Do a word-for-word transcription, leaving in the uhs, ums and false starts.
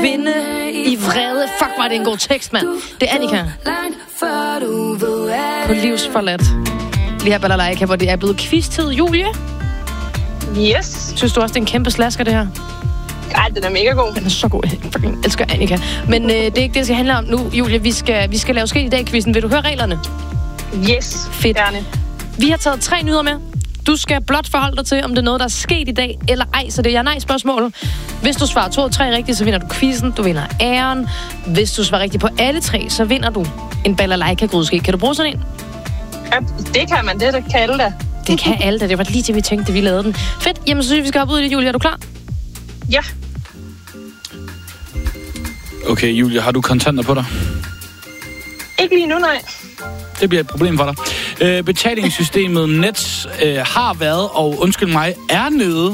kvinde i vrede. Fuck, var det en god tekst, mand. Det er Annika. På livsforladt. Lige her balalaika, hvor det er blevet quiz-tid. Julie? Yes. Synes du også, det er en kæmpe slasker, det her? Ej, den er mega god. Den er så god. Jeg fucking elsker Annika. Men øh, det er ikke det, det skal handle om nu, Julie. Vi skal, vi skal lave sket i dag-quizzen. Vil du høre reglerne? Yes. Fedt. Gerne. Vi har taget tre nyheder med. Du skal blot forholde dig til, om det er noget, der er sket i dag, eller ej. Så det er ja-nej-spørgsmål. Hvis du svarer to og tre rigtigt, så vinder du quizzen. Du vinder æren. Hvis du svarer rigtigt på alle tre, så vinder du en balalaika-grydeske. Kan du bruge sådan en? Ja, det kan man. Det kan alle da. Det kan alle da. Det var lige til, vi tænkte, vi lavede den. Fedt. Jamen, så synes vi, vi skal hoppe ud i det, Julie. Er du klar? Ja. Okay, Julie, har du kontanter på dig? Ikke lige nu, nej. Det bliver et problem for dig. Øh, betalingssystemet Nets øh, har været, og undskyld mig, er nede